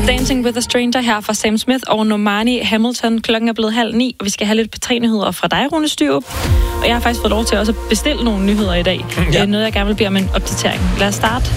Dancing with a Stranger her fra Sam Smith og Normani Hamilton. Klokken er blevet 8:30, og vi skal have lidt P3-nyheder fra dig, Rune Styrup. Og jeg har faktisk fået lov til også at bestille nogle nyheder i dag. Ja. Noget, jeg gerne vil bede om en opdatering. Lad os starte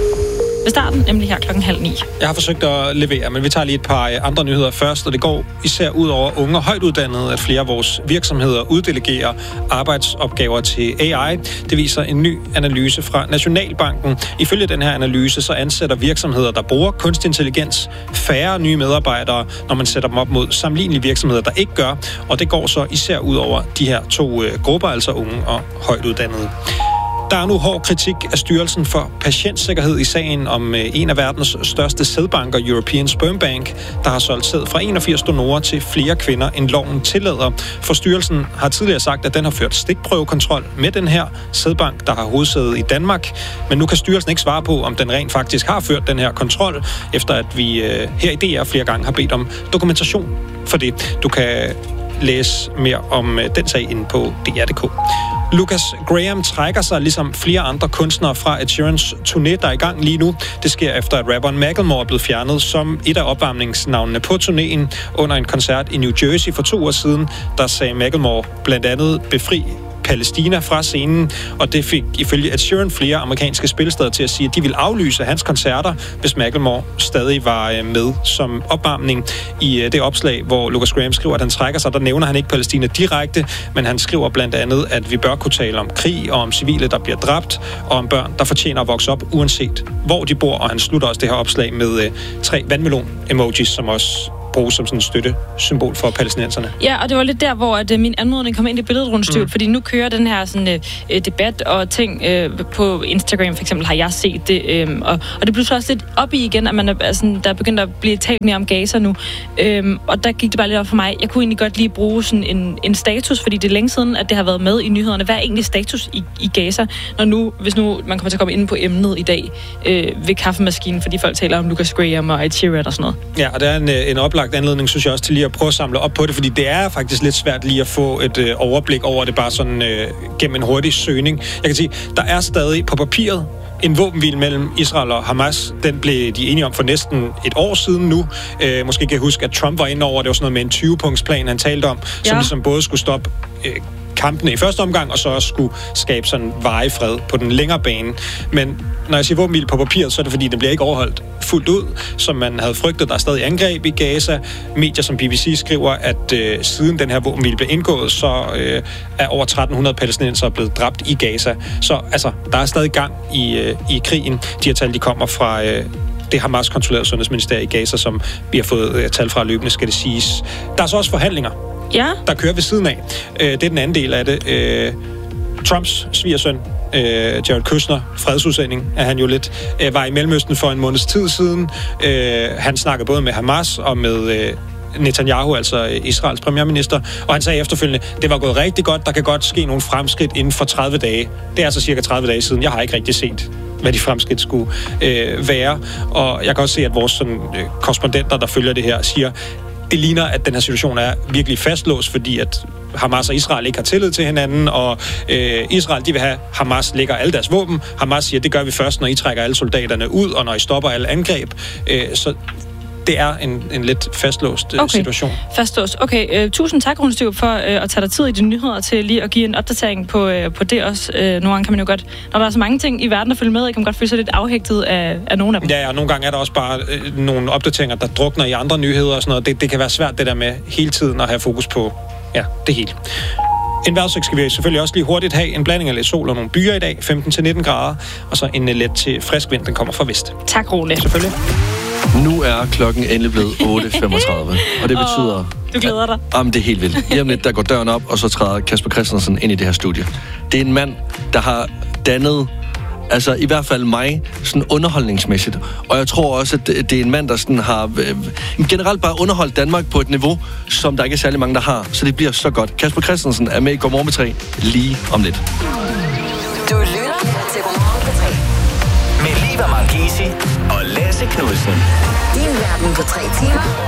ved starten, nemlig her klokken 8:30. Jeg har forsøgt at levere, men vi tager lige et par andre nyheder først, og det går især ud over unge og højt uddannede, at flere af vores virksomheder uddelegerer arbejdsopgaver til AI. Det viser en ny analyse fra Nationalbanken. Ifølge den her analyse, så ansætter virksomheder, der bruger kunstig intelligens, færre nye medarbejdere, når man sætter dem op mod sammenlignelige virksomheder, der ikke gør, og det går så især ud over de her to grupper, altså unge og højt uddannede. Der er nu hård kritik af Styrelsen for Patientsikkerhed i sagen om en af verdens største sædbanker, European Sperm Bank, der har solgt sæd fra 81 donorer til flere kvinder, end loven tillader. For styrelsen har tidligere sagt, at den har ført stikprøvekontrol med den her sædbank, der har hovedsæde i Danmark. Men nu kan styrelsen ikke svare på, om den rent faktisk har ført den her kontrol, efter at vi her i DR flere gange har bedt om dokumentation for det. Du kan læse mere om den sag inde på dr.dk. Lucas Graham trækker sig ligesom flere andre kunstnere fra Ed Sheerans turné, der er i gang lige nu. Det sker efter, at rapperen Macklemore er blevet fjernet som et af opvarmningsnavnene på turnéen. Under en koncert i New Jersey for 2 år siden, der sagde Macklemore blandt andet befri Palæstina fra scenen, og det fik ifølge Ed Sheeran flere amerikanske spilsteder til at sige, at de ville aflyse hans koncerter, hvis Macklemore stadig var med som opvarmning. I det opslag, hvor Lucas Graham skriver, at han trækker sig, der nævner han ikke Palæstina direkte, men han skriver blandt andet, at vi bør kunne tale om krig og om civile, der bliver dræbt, og om børn, der fortjener at vokse op, uanset hvor de bor, og han slutter også det her opslag med 3 vandmelon-emojis, som også bruges som sådan et støttesymbol for palæstinenserne. Ja, og det var lidt der, hvor at min anmodning kom ind i billedet, Rune Styrup, fordi nu kører den her sådan, debat og ting på Instagram, for eksempel har jeg set det, og det blev så også lidt op i igen, at man er, sådan, der er begyndt at blive talt mere om Gaza nu, og der gik det bare lidt op for mig. Jeg kunne egentlig godt lige bruge sådan en status, fordi det er længe siden, at det har været med i nyhederne. Hvad er egentlig status i Gaza, hvis nu man kommer til at komme ind på emnet i dag ved kaffemaskinen, fordi folk taler om Lucas Graham og Ed Sheeran og sådan noget. Ja, og der er en oplagt anledning, synes jeg også, til lige at prøve at samle op på det, fordi det er faktisk lidt svært lige at få et overblik over det, bare sådan gennem en hurtig søgning. Jeg kan sige, der er stadig på papiret en våbenhvile mellem Israel og Hamas. Den blev de enige om for næsten et år siden nu. Måske kan jeg huske, at Trump var inde over, det var sådan noget med en 20-punktsplan, han talte om, som ligesom både skulle stoppe kampene i første omgang, og så også skulle skabe sådan varig fred på den længere bane. Men når jeg siger våbenhvile på papiret, så er det fordi, den bliver ikke overholdt fuldt ud, som man havde frygtet. Der er stadig angreb i Gaza. Medier som BBC skriver, at siden den her våbenhvile blev indgået, så er over 1300 palæstinensere blevet dræbt i Gaza. Så altså, der er stadig gang i krigen. De her tal, de kommer fra det Hamas-kontrollerede sundhedsministerium i Gaza, som vi har fået tal fra løbende, skal det siges. Der er så også forhandlinger, der kører ved siden af. Det er den anden del af det. Trumps svigersøn, Jared Kushner, fredsudsending er han jo lidt, var i Mellemøsten for en måneds tid siden. Han snakkede både med Hamas og med Netanyahu, altså Israels premierminister, og han sagde efterfølgende, det var gået rigtig godt, der kan godt ske nogle fremskridt inden for 30 dage. Det er altså cirka 30 dage siden. Jeg har ikke rigtig set, hvad de fremskridt skulle være, og jeg kan også se, at vores sådan, korrespondenter, der følger det her, siger, det ligner, at den her situation er virkelig fastlåst, fordi at Hamas og Israel ikke har tillid til hinanden, og Israel, de vil have, Hamas lægger alle deres våben. Hamas siger, det gør vi først, når I trækker alle soldaterne ud, og når I stopper alle angreb. Så det er en lidt fastlåst situation. Fastlåst. Okay, tusind tak, Rune Styrup, for at tage dig tid i dine nyheder til lige at give en opdatering på det også. Nogle gange kan man jo godt, når der er så mange ting i verden at følge med, kan man godt føle sig lidt afhægtet af nogle af dem. Ja, og nogle gange er der også bare nogle opdateringer, der drukner i andre nyheder og sådan noget. Det kan være svært, det der med hele tiden at have fokus på det hele. En vejrudsigt skal vi selvfølgelig også lige hurtigt have en blanding af lidt sol og nogle byer i dag, 15-19 grader, og så en let til frisk vind, den kommer fra vest. Tak, Rune. Selvfølgelig. Nu er klokken endelig blevet 8.35, og det betyder... Du glæder dig. Jamen, det er helt vildt. Lige om lidt, der går døren op, og så træder Kasper Christensen ind i det her studie. Det er en mand, der har dannet, altså i hvert fald mig, sådan underholdningsmæssigt. Og jeg tror også, at det er en mand, der sådan har generelt bare underholdt Danmark på et niveau, som der ikke er særlig mange, der har. Så det bliver så godt. Kasper Christensen er med i Godmorgen med 3 lige om lidt. Du lytter til Godmorgen med 3. Med Liva Marchesi og Lasse Knudsen. Din verden på 3 timer.